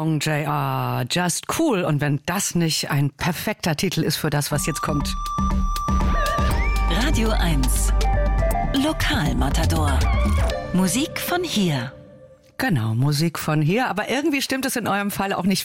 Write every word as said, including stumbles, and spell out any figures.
Song, J R, Just Cool. Und wenn das nicht ein perfekter Titel ist für das, was jetzt kommt. Radio eins. Lokalmatador. Musik von hier. Genau, Musik von hier. Aber irgendwie stimmt es in eurem Fall auch nicht